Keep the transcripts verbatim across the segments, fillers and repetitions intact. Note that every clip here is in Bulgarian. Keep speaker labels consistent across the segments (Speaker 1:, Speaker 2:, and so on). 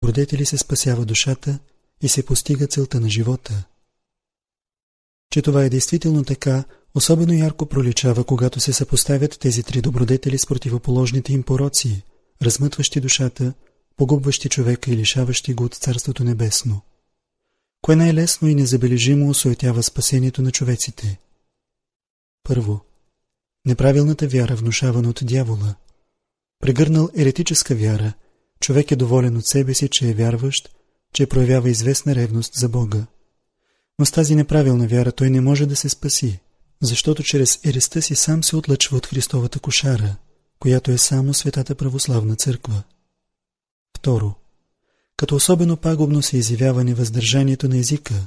Speaker 1: добродетели се спасява душата и се постига целта на живота. Че това е действително така, особено ярко проличава, когато се съпоставят тези три добродетели с противоположните им пороци, размътващи душата, погубващи човека и лишаващи го от Царството небесно. Кое най-лесно и незабележимо осуетява спасението на човеците? Първо, неправилната вяра, внушавана от дявола. Прегърнал еретическа вяра, човек е доволен от себе си, че е вярващ, че проявява известна ревност за Бога. Но с тази неправилна вяра той не може да се спаси, защото чрез ерестта си сам се отлъчва от Христовата кошара, която е само Светата православна църква. Второ, като особено пагубно се изявява невъздържанието на езика.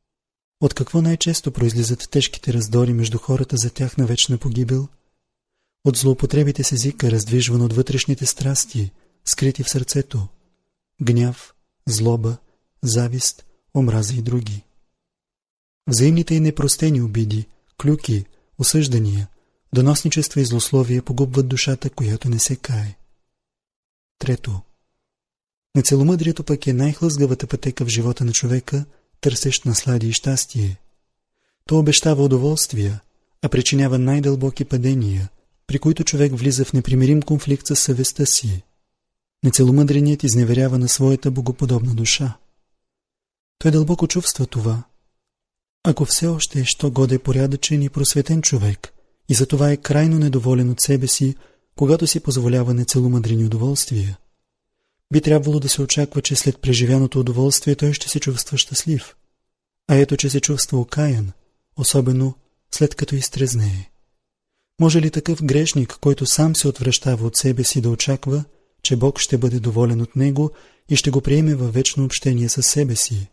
Speaker 1: От какво най-често произлизат тежките раздори между хората за тяхна вечна погибел? От злоупотребите с езика, раздвижван от вътрешните страсти, скрити в сърцето, гняв, злоба, завист, омраза и други. Взаимните и непростени обиди, клюки, осъждания, доносничества и злословия погубват душата, която не се кае. Трето, нецеломъдрието пък е най-хлъзгавата пътека в живота на човека, търсещ наслади и щастие. То обещава удоволствия, а причинява най-дълбоки падения, при които човек влиза в непримирим конфликт със съвестта си. Нецеломъдреният изневерява на своята богоподобна душа. Той дълбоко чувства това. Ако все още е що годе порядъчен и просветен човек, и затова е крайно недоволен от себе си, когато си позволява нецеломъдрени удоволствия, би трябвало да се очаква, че след преживяното удоволствие той ще се чувства щастлив. А ето, че се чувства окаян, особено след като изтрезнее. Може ли такъв грешник, който сам се отвръщава от себе си, да очаква, че Бог ще бъде доволен от него и ще го приеме във вечно общение със себе си?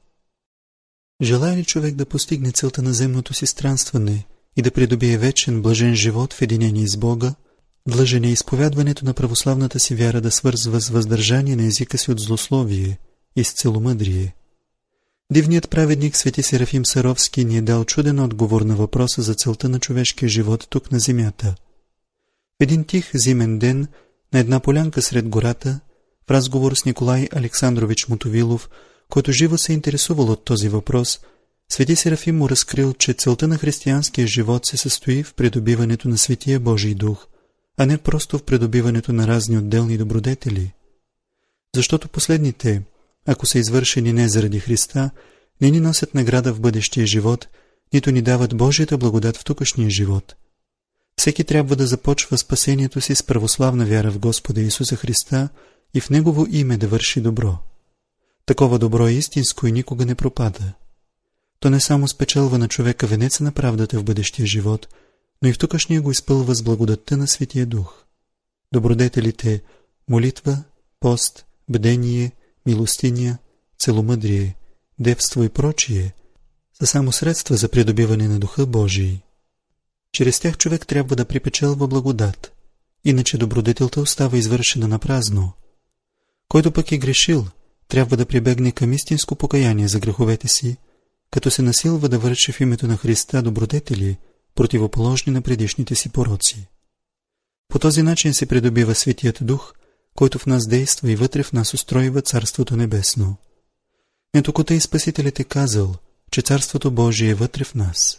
Speaker 1: Желая ли човек да постигне целта на земното си странстване и да придобие вечен, блажен живот в единение с Бога, длъжен е изповядването на православната си вяра да свързва с въздържание на езика си от злословие и с целомъдрие. Дивният праведник свети Серафим Саровски ни е дал чуден отговор на въпроса за целта на човешкия живот тук на земята. В един тих зимен ден, на една полянка сред гората, в разговор с Николай Александрович Мотовилов, който живо се интересувал от този въпрос, свети Серафим му разкрил, че целта на християнския живот се състои в придобиването на Светия Божий дух, а не просто в придобиването на разни отделни добродетели. Защото последните, ако са извършени не заради Христа, не ни носят награда в бъдещия живот, нито ни дават Божията благодат в тукашния живот. Всеки трябва да започва спасението си с православна вяра в Господа Исуса Христа и в Негово име да върши добро. Такова добро е истинско и никога не пропада. То не само спечелва на човека венеца на правдата в бъдещия живот, но и в тукашния го изпълва с благодатта на Светия Дух. Добродетелите молитва, пост, бдение, милостиня, целомъдрие, девство и прочие са само средства за придобиване на Духа Божий. Чрез тях човек трябва да припечелва благодат, иначе добродетелта остава извършена на празно. Който пък е грешил, трябва да прибегне към истинско покаяние за греховете си, като се насилва да върши в името на Христа добродетели, противоположни на предишните си пороци. По този начин се придобива Светият Дух, който в нас действа и вътре в нас устройва Царството Небесно. Нетокота и Спасителят е казал, че Царството Божие е вътре в нас.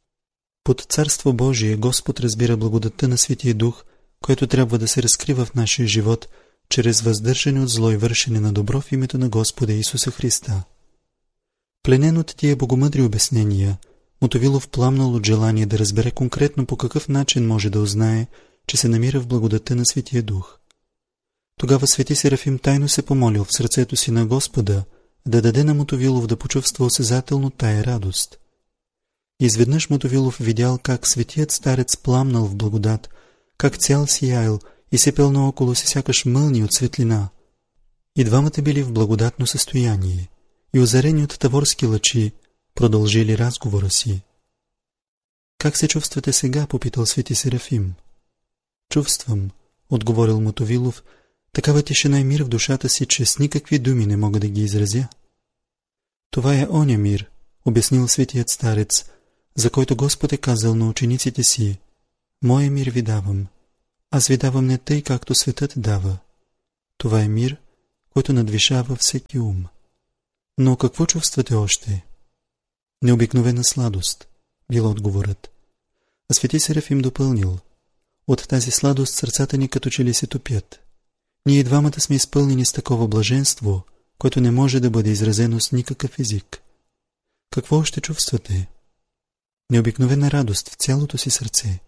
Speaker 1: Под Царство Божие Господ разбира благодатта на Светия Дух, което трябва да се разкрива в нашия живот, чрез въздържане от зло и вършене на добро в името на Господа Исуса Христа. Пленен от тия богомъдри обяснения, Мотовилов пламнал от желание да разбере конкретно по какъв начин може да узнае, че се намира в благодатта на Светия Дух. Тогава свети Серафим тайно се помолил в сърцето си на Господа да даде на Мотовилов да почувства осезателно тая радост. Изведнъж Мотовилов видял как светият старец пламнал в благодат, как цял сиял и сепел наоколо си сякаш мълни от светлина. И двамата били в благодатно състояние и озарени от таворски лъчи продължили разговора си. Как се чувствате сега? Попитал свети Серафим. Чувствам, отговорил Мотовилов, такава тишина и мир в душата си, че с никакви думи не мога да ги изразя. Това е оня мир, обяснил светият старец, за който Господ е казал на учениците си: Моя мир ви давам, аз ви давам не тъй, както светът дава. Това е мир, който надвишава всеки ум. Но какво чувствате още? Необикновена сладост, бил отговорът. А свети Серафим допълнил: от тази сладост сърцата ни като че ли се топят. Ние двамата сме изпълнени с такова блаженство, което не може да бъде изразено с никакъв език. Какво още чувствате? Необикновена радост в цялото си сърце.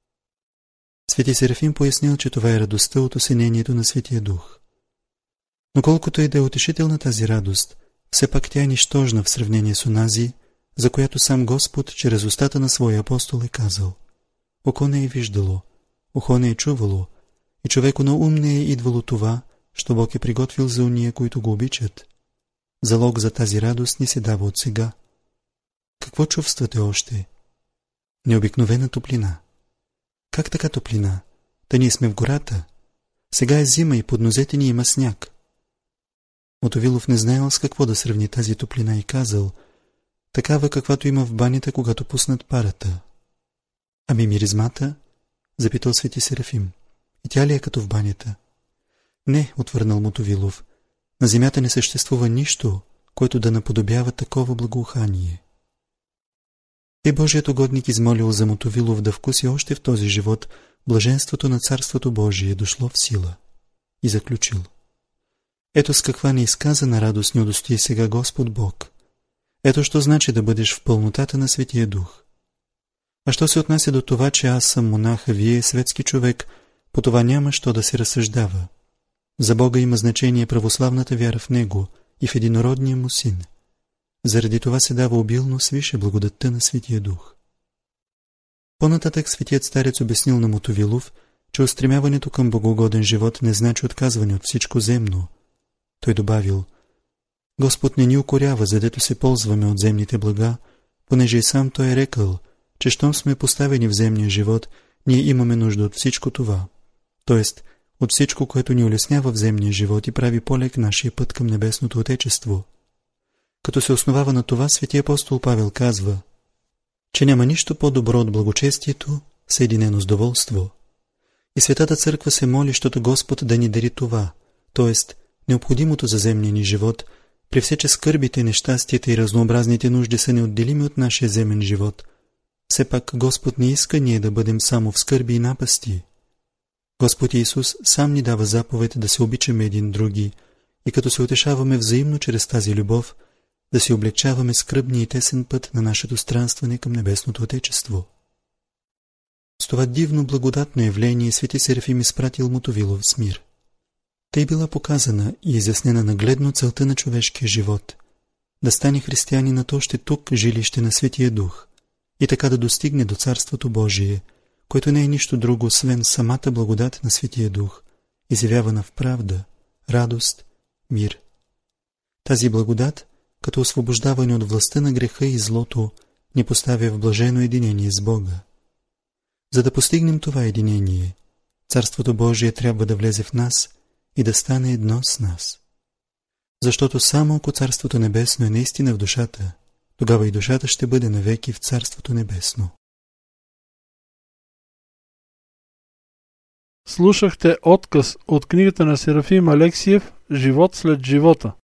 Speaker 1: Свети Серафим пояснил, че това е радостта от осенението на Светия Дух. Но колкото и да е утешителна тази радост, все пак тя е нищожна в сравнение с онази, за която сам Господ чрез устата на своя апостол е казал: око не е виждало, ухо не е чувало, и човеко на ум не е идвало това, що Бог е приготвил за уния, които го обичат. Залог за тази радост ни се дава от сега. Какво чувствате още? Необикновена топлина. Как така топлина? Та ние сме в гората. Сега е зима и под нозете ни има сняг. Мотовилов не знаел с какво да сравни тази топлина и казал: такава, каквато има в банята, когато пуснат парата. Ами миризмата? Запитал свети Серафим. И тя ли е като в банята? Не, отвърнал Мотовилов. На земята не съществува нищо, което да наподобява такова благоухание. И Божият угодник измолил за Мотовилов да вкуси още в този живот блаженството на Царството Божие дошло в сила. И заключил: ето с каква неизказана радост ни удостои сега Господ Бог. Ето що значи да бъдеш в пълнотата на Светия Дух. А що се отнася до това, че аз съм монах, а вие светски човек, по това няма що да се разсъждава. За Бога има значение православната вяра в Него и в единородния му Син. Заради това се дава обилно свише благодатта на Светия Дух. По-нататък светият старец обяснил на Мотовилов, че устремяването към богоугоден живот не значи отказване от всичко земно. Той добавил: Господ не ни укорява, задето се ползваме от земните блага, понеже и сам Той е рекъл, че щом сме поставени в земния живот, ние имаме нужда от всичко това, т.е. от всичко, което ни улеснява в земния живот и прави по-лек нашия път към небесното Отечество. Като се основава на това, свети апостол Павел казва, че няма нищо по-добро от благочестието, съединено с доволство. И Светата Църква се моли, защото Господ да ни дари това, т.е. необходимото за земния ни живот, при все, че скърбите, нещастията и разнообразните нужди са неотделими от нашия земен живот. Все пак Господ не иска ние да бъдем само в скърби и напасти. Господ Исус сам ни дава заповед да се обичаме един други и като се утешаваме взаимно чрез тази любов, да си облегчаваме скръбния и тесен път на нашето странстване към небесното Отечество. С това дивно благодатно явление свети Серафим изпратил Мотовилов с мир. Тъй била показана и изяснена нагледно целта на човешкия живот, да стане християнинът още тук жилище на Светия Дух и така да достигне до Царството Божие, което не е нищо друго, освен самата благодат на Светия Дух, изявявана в правда, радост, мир. Тази благодат, като освобождаване от властта на греха и злото, ни поставя в блажено единение с Бога. За да постигнем това единение, Царството Божие трябва да влезе в нас и да стане едно с нас. Защото само ако Царството Небесно е наистина в душата, тогава и душата ще бъде навеки в Царството Небесно.
Speaker 2: Слушахте отказ от книгата на Серафим Алексиев «Живот след живота».